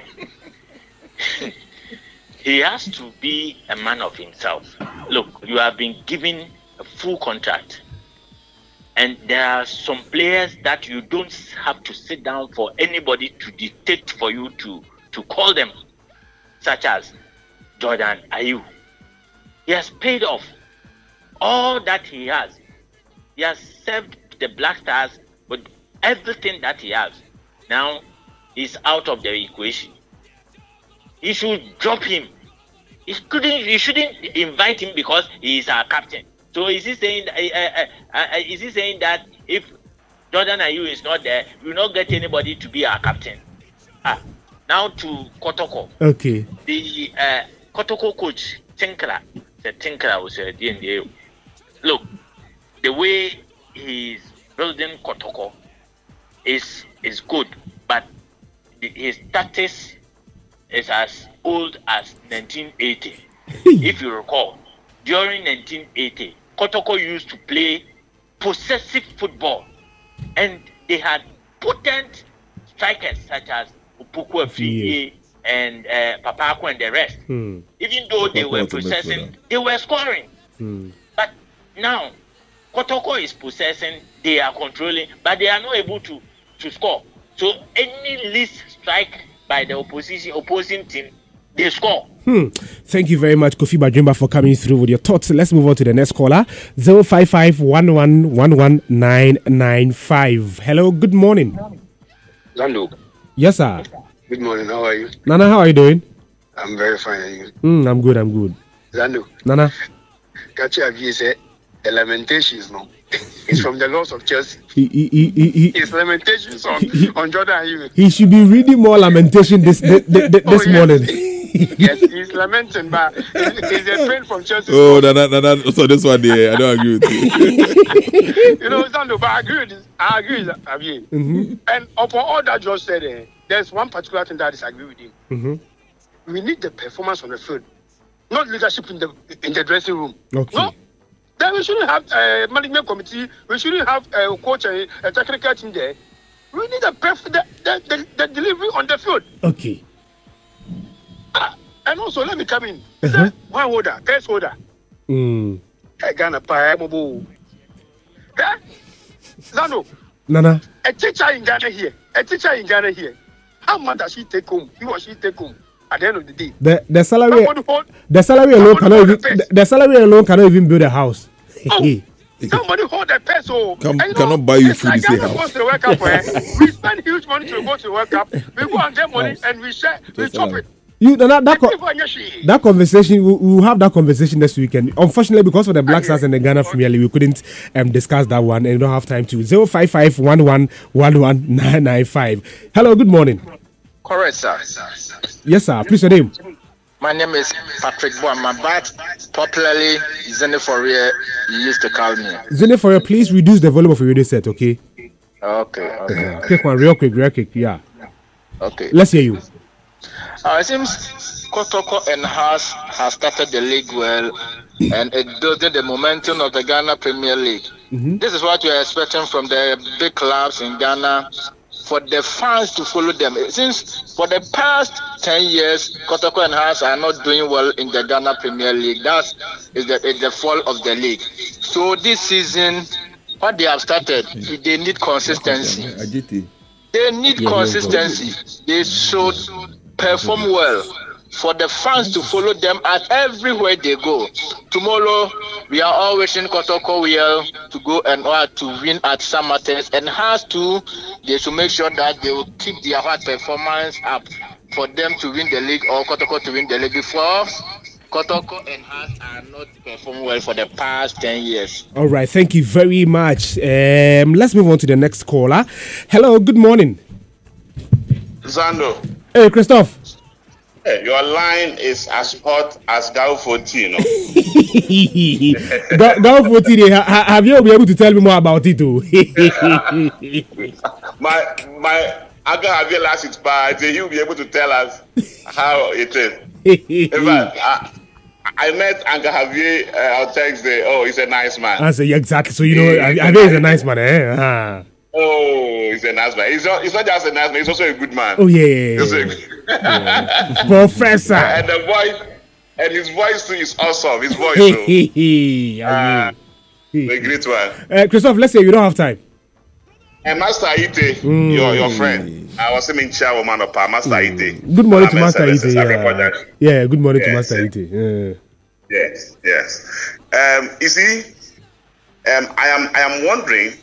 He has to be a man of himself. Look, you have been given a full contract. And there are some players that you don't have to sit down for anybody to dictate for you to call them, such as Jordan Ayew. He has paid off all that he has. He has served the Black Stars with everything that he has. Now he's out of the equation. You should drop him. You shouldn't invite him because he is our captain. So is he saying that if Jordan Ayew is not there, we will not get anybody to be our captain? Now to Kotoko. Okay. The Kotoko coach Tinkra was a DNDA. Look, the way he's building Kotoko is good, but his tactics is as old as 1980. If you recall, during 1980, Kotoko used to play possessive football, and they had potent strikers such as Upuku Afie and Papako and the rest. Even though they were possessing, they were scoring. But now, Kotoko is possessing, they are controlling, but they are not able to score. So any least strike by the opposing team, they score. Thank you very much, Kofi Bajimba, for coming through with your thoughts. Let's move on to the next caller. 055-1111-995. Hello, good morning. Lando. Yes, sir. Good morning. How are you? Nana, how are you doing? I'm very fine. Are you? I'm good. Lando. Nana. Catch you said the Lamentations, no? It's from the loss of Chelsea. It's Lamentations on Jordan Ayew. He should be reading more lamentation this morning. Yes, he's lamenting, but he's a friend from Chelsea. Oh, no. So this one, I don't agree with you. Zando, but I agree with this. I agree with Javier. And upon all that George said, there's one particular thing that I disagree with him. We need the performance on the field, not leadership in the dressing room. Okay. No. Then we shouldn't have a management committee. We shouldn't have a coach and a technical team there. We need the delivery on the field. Okay. And also, let me come in. One holder, case holder. Ghana Pie, Mobo. Zano. Nana. A teacher in Ghana here. How much does she take home? He or she take home at the end of the day? The salary alone cannot even build a house. Somebody hold the purse. Cannot buy you food. Ghana goes to the World Cup. We spend huge money to go to the World Cup. We go and get money and we share. We chop it. That conversation, we'll have that conversation next weekend. Unfortunately, because of the Black Stars and the Ghana Premier League, we couldn't discuss that one, and we don't have time to. 055-11-11995. Hello, good morning. Correct, sir. Yes, sir. Please, your name. My name is Patrick Boama, but popularly Zene Fourier, you used to call me. Zene Fourier, please reduce the volume of your radio set, okay? Okay. Quick one, real quick, yeah. Okay. Let's hear you. It seems Kotoko and Haas have started the league well, and it building the momentum of the Ghana Premier League. Mm-hmm. This is what we are expecting from the big clubs in Ghana, for the fans to follow them. It seems for the past 10 years, Kotoko and Haas are not doing well in the Ghana Premier League. That is the fall of the league. So this season, what they have started, they need consistency. They need consistency. They should perform well for the fans to follow them at everywhere they go. Tomorrow, we are all wishing Kotoko well to go and to win at some matters, and they should make sure that they will keep their hard performance up for them to win the league or Kotoko to win the league. Before Kotoko and Haas are not performing well for the past 10 years. All right, thank you very much. Let's move on to the next caller. Hello, good morning. Zando. Hey, Christophe. Hey, your line is as hot as Gao 14. Gao 14, have you been able to tell me more about it too? my Uncle Javier last expired, he'll be able to tell us how it is. In fact, I met Uncle Javier on Thursday. Oh, he's a nice man. I say exactly. So you know, Javier is a nice man, eh? Oh, he's a nice man. He's not just a nice man, he's also a good man. Oh, yeah. Professor. And the voice, and his voice too is awesome. His voice too. A great one. Christophe, let's say you don't have time. And Master Ite, your friend. I was in chairwoman of Master Ite. Good morning to Master Ite. Yeah, good morning to Master Ite. Yes. You see, I am wondering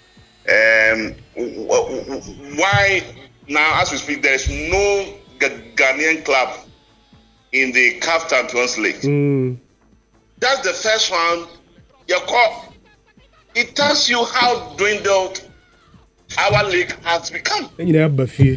why now, as we speak, there is no Ghanaian club in the CAF Champions League. That's the first one. It tells you how dwindled our league has become. You know, Buffy.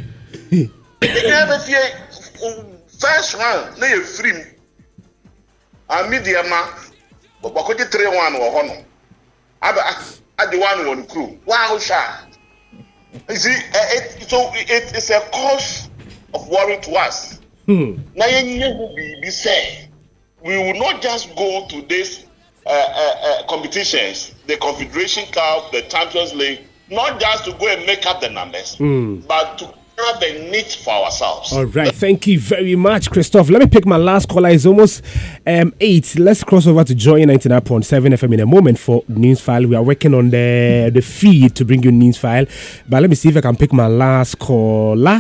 First round, they are free. And mediama, but 3-1 or Hono. At the one crew. Wow, sha. You see, it's a cause of worry to us. Now, we say we will not just go to these competitions, the Confederation Cup, the Champions League, not just to go and make up the numbers, but to have a need for ourselves. All right, thank you very much, Christophe. Let me pick my last caller. It's almost 8. Let's cross over to Joy 99.7 FM in a moment for News File. We are working on the feed to bring you News File, but let me see if I can pick my last caller.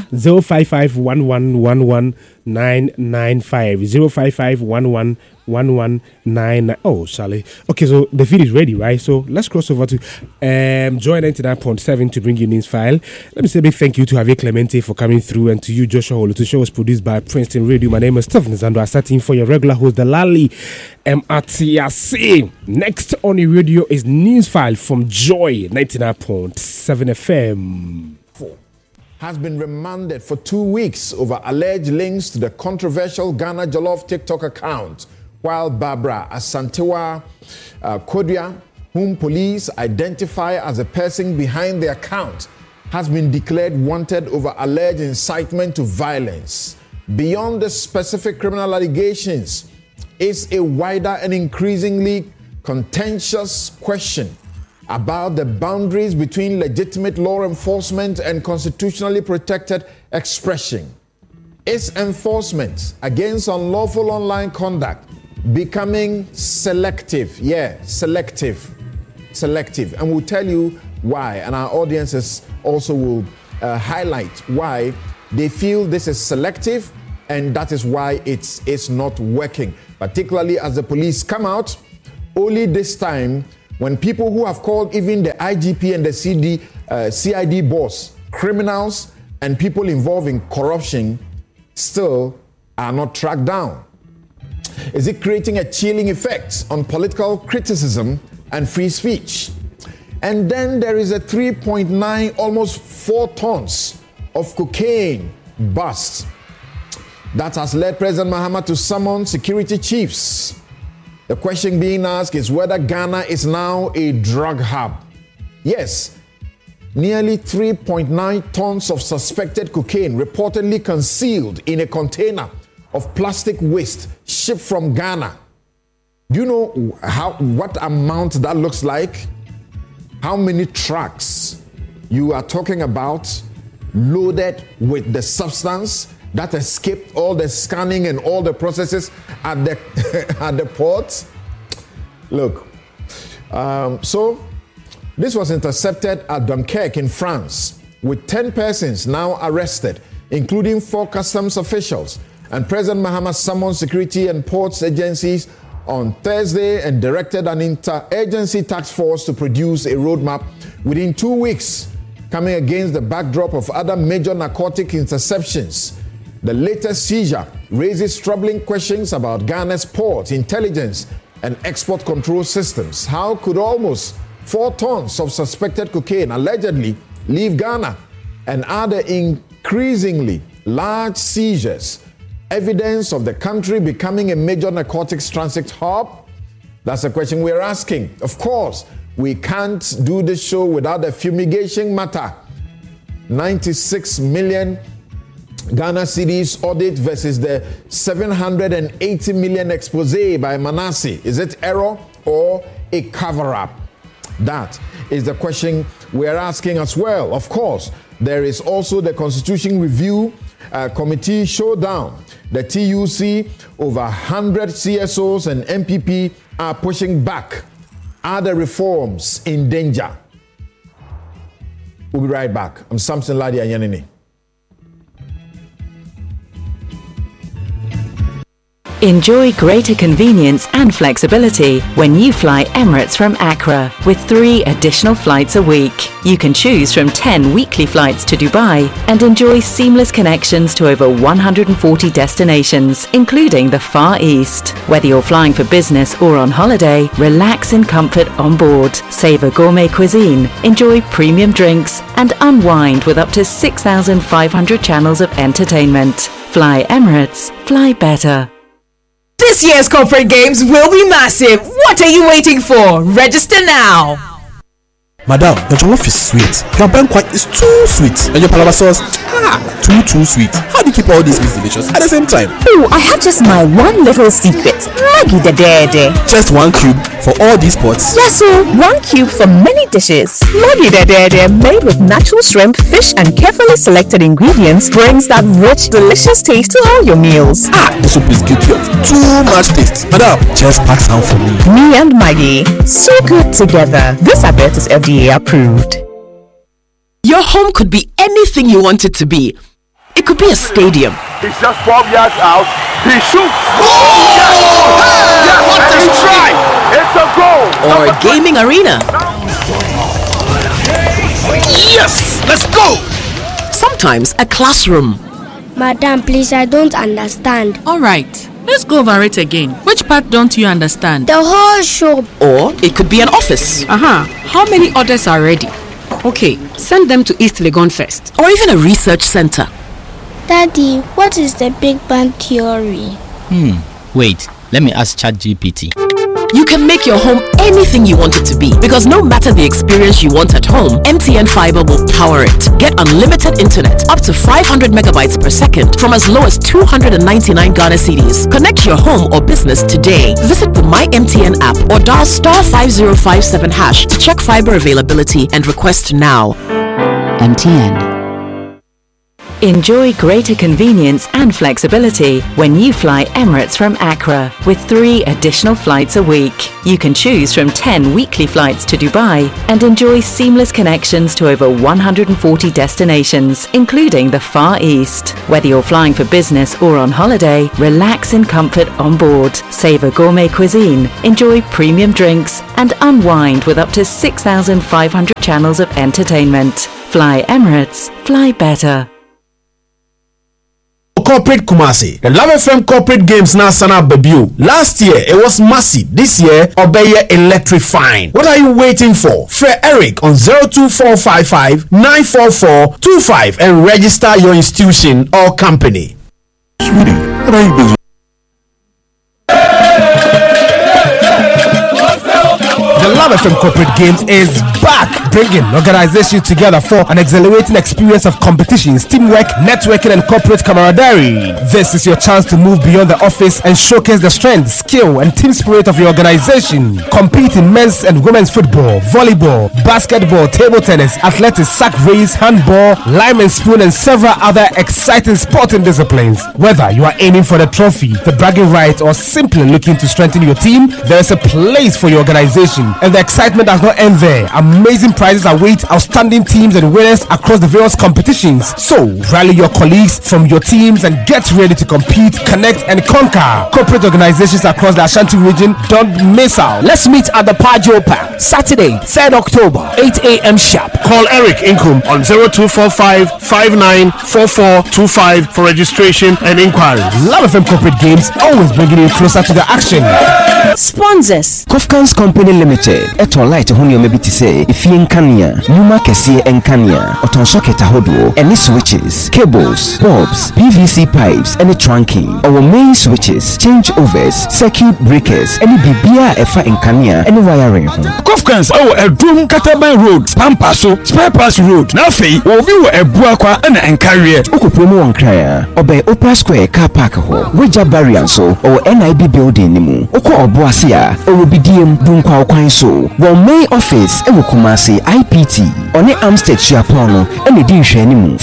055-11-11995 055-11-119. Oh, Sally. Okay, so the feed is ready, right? So let's cross over to Joy 99.7 to bring you News File. Let me say a big thank you to Javier Clemente for coming through, and to you, Joshua Holo. The show was produced by Princeton Radio. My name is Stephen Zando. I sat in for your regular host, Delali MRTRC. Next on the radio is News File from Joy 99.7 FM. Has been remanded for 2 weeks over alleged links to the controversial Ghana Jollof TikTok account, while Barbara Asantewa Kodria, whom police identify as the person behind the account, has been declared wanted over alleged incitement to violence. Beyond the specific criminal allegations is a wider and increasingly contentious question about the boundaries between legitimate law enforcement and constitutionally protected expression. Is enforcement against unlawful online conduct becoming selective? Yeah, selective. And we'll tell you why, and our audiences also will highlight why they feel this is selective, and that is why it's not working, particularly as the police come out only this time when people who have called even the IGP and the CID boss criminals and people involved in corruption still are not tracked down? Is it creating a chilling effect on political criticism and free speech? And then there is a 3.9, almost 4 tons of cocaine bust that has led President Mahama to summon security chiefs. The question being asked is whether Ghana is now a drug hub. Yes, nearly 3.9 tons of suspected cocaine reportedly concealed in a container of plastic waste shipped from Ghana. Do you know what amount that looks like? How many trucks you are talking about loaded with the substance that escaped all the scanning and all the processes at the at the ports? Look, so this was intercepted at Dunkirk in France, with 10 persons now arrested, including 4 customs officials. And President Mahama summoned security and ports agencies on Thursday and directed an inter-agency task force to produce a roadmap within 2 weeks, coming against the backdrop of other major narcotic interceptions. The latest seizure raises troubling questions about Ghana's port, intelligence, and export control systems. How could almost 4 tons of suspected cocaine allegedly leave Ghana? And are the increasingly large seizures evidence of the country becoming a major narcotics transit hub? That's a question we're asking. Of course, we can't do this show without the fumigation matter. 96 million Ghana cedis audit versus the 780 million expose by Manasseh. Is it error or a cover-up? That is the question we're asking as well. Of course, there is also the Constitution Review Committee showdown. The TUC, over 100 CSOs and MPP are pushing back. Are the reforms in danger? We'll be right back. I'm Samson Ladi Anyanini. Enjoy greater convenience and flexibility when you fly Emirates from Accra with 3 additional flights a week. You can choose from 10 weekly flights to Dubai and enjoy seamless connections to over 140 destinations, including the Far East. Whether you're flying for business or on holiday, relax in comfort on board, savor gourmet cuisine, enjoy premium drinks, and unwind with up to 6,500 channels of entertainment. Fly Emirates, fly better. This year's corporate games will be massive. What are you waiting for? Register now. Madam, your jollof is sweet. Your banquet is too sweet. And your palava sauce, too sweet. How do you keep all these meats delicious at the same time? Oh, I have just my one little secret. Maggi the Dede. Just 1 cube for all these pots? Yes, sir. 1 cube for many dishes. Maggi the Dede, made with natural shrimp, fish, and carefully selected ingredients, brings that rich, delicious taste to all your meals. The soup is good. Too much taste. Madam, just pack some for me. Me and Maggi, so good together. This advert is FDA approved. Your home could be anything you want it to be. It could be a stadium. He's just 12 yards out. He shoots. Yes, what a try! It's a goal. Or a gaming arena. Yes, let's go. Sometimes a classroom. Madam, please, I don't understand. All right, let's go over it again. Which part don't you understand? The whole show. Or it could be an office. How many orders are ready? Okay, send them to East Legon first. Or even a research center. Daddy, what is the Big Bang Theory? Wait, let me ask ChatGPT. You can make your home anything you want it to be, because no matter the experience you want at home, MTN Fiber will power it. Get unlimited internet up to 500 megabytes per second from as low as 299 Ghana cedis. Connect your home or business today. Visit the My MTN app or dial *5057# to check fiber availability and request now. MTN. Enjoy greater convenience and flexibility when you fly Emirates from Accra with 3 additional flights a week. You can choose from 10 weekly flights to Dubai and enjoy seamless connections to over 140 destinations, including the Far East. Whether you're flying for business or on holiday, relax in comfort on board, savor gourmet cuisine, enjoy premium drinks, and unwind with up to 6,500 channels of entertainment. Fly Emirates, fly better. Corporate Kumasi. The Love FM Corporate Games now stand up debut. Last year it was massive. This year Obeye electrifying. What are you waiting for? Fred Eric on 02455 944 25 and register your institution or company. Sweetie, what are you busy? The Love FM Corporate Games is back, bringing organizations together for an exhilarating experience of competitions, teamwork, networking, and corporate camaraderie. This is your chance to move beyond the office and showcase the strength, skill, and team spirit of your organization. Compete in men's and women's football, volleyball, basketball, table tennis, athletics, sack race, handball, lime and spoon, and several other exciting sporting disciplines. Whether you are aiming for the trophy, the bragging rights, or simply looking to strengthen your team, there is a place for your organization. And the excitement does not end there. Amazing prizes await outstanding teams and winners across the various competitions. So, rally your colleagues from your teams and get ready to compete, connect, and conquer. Corporate organizations across the Ashanti region, don't miss out. Let's meet at the Pajo Park, Saturday, 3rd October, 8 a.m. sharp. Call Eric Inkum on 0245 594425 for registration and inquiries. Love FM Corporate Games, always bringing you closer to the action. Sponsors Kofkans Company Limited. Eto light honey maybe to say if you nkania, Numa Kessie and Kanya, Oton socket ahodo, any switches, cables, bulbs, PVC pipes, any trunking, our main switches, changeovers, circuit breakers, any BBA efa and Kanya, any wiring. Kofkans, a drum Kataban Road, Pampaso, Spare Pass Road, Nafi, or view a Buakwa and carrier. Oko promo on Kraya, Obey Opera Square car park ho, Wija Barrianso, or NIB building nimu, Oko Oboasia, or BDM Bunkwa so well main office e Kumasi IPT on the Amstead Chiapono and the Dinsha anymore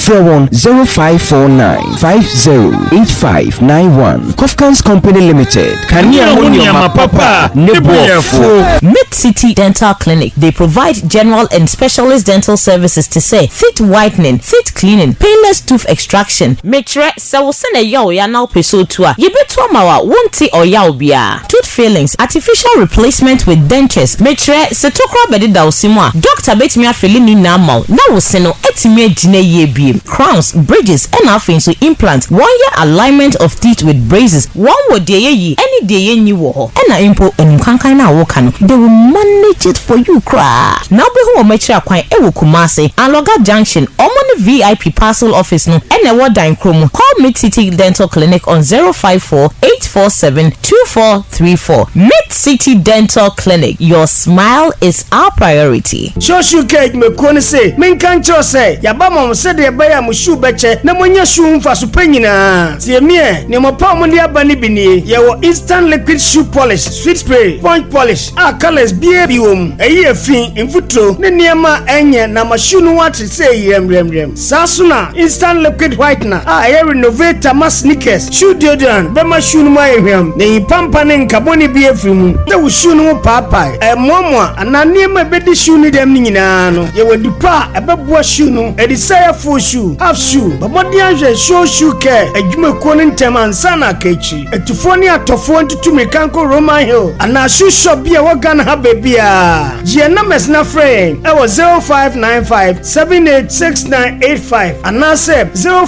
01055908591 Kofkans Company Limited Papa Mid City Dental Clinic. They provide general and specialist dental services to say teeth whitening, teeth cleaning, painless tooth extraction. Make sure so send a yaw ya now peso tour. You bet 2 hour won't or yaw bia. Tooth fillings, artificial replacement with dentures. Make sure setokra bedi da osimwa. Doctor bet me afeli ni na mal. Na wo se no etime gine ye biem. Crowns, bridges, and afin so implant. 1 year alignment of teeth with braces. One word de ye any day ye ni wo. And impo and kankai na wo kano. They will manage it for you cra. Now be who metre akwan e wo Kumasi. Aloga Junction. Omoni VIP parcel office no. And a word in Chrome. Call Mid City Dental Clinic on 054-847-2434. Mid City Dental Clinic. Your smile is our priority. Shoshu cake me kone say, men kan cho say, yaba mom say de ba ya mu shu beche na monya shu mfa so panyina. Tie me, ne mo pa mo dia ba ni bini. Ye wo instant liquid shoe polish, sweet spray, point polish, colors bia biwom. Eyi afin mfutro ne niema enye na ma shu no wat say rem. Sasuna instant liquid whitener. Aye renovate ma sneakers, shoe deodorant, be ma shu no ma ehwam. Ne pampa ne nkaboni bia frimu. Te wo shu no papa. Momo anani ma bedi shoe ni dem nyina no ye wadi pa ebeboa shoe no edisaya full shoe half shoe babodi anhwe shoe care adwuma ko ne ntem ansa na kachi etufo ni atofo ntutu mekanko Roman Hill ana shoe shop bia wagana ha bebia je na mesna frame e wo 0595786985 ana se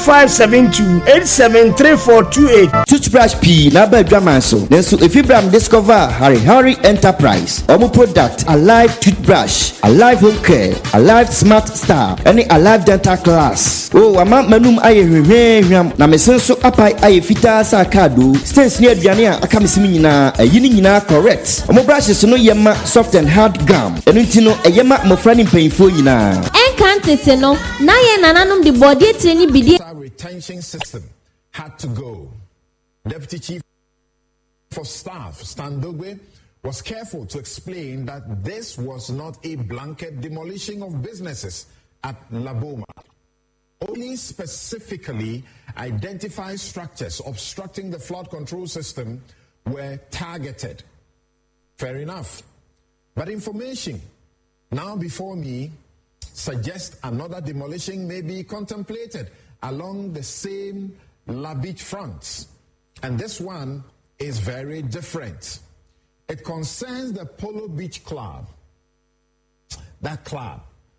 0572873428 toothbrush P na ba dwaman so nenso efibram discover Harry Enterprise omo product Alive toothbrush, Alive home care, Alive smart star, any Alive dental class. Oh, ama manum aye hwehwehwam na mesenso apai aye fita sa kado. Stance near aduane a aka mesimi nyina ayini nyina correct. Omo brushes no yema soft and hard gum. Enu nti no eyema mofra ni mpanyfo nyina. Enkantete no na ye nananom de body training bidi retention system had to go. Deputy Chief for Staff Standogwe was careful to explain that this was not a blanket demolishing of businesses at Laboma. police specifically identified structures obstructing the flood control system were targeted. Fair enough. But information now before me suggests another demolition may be contemplated along the same La Beach fronts. And this one is very different. It concerns the Polo Beach Club. That club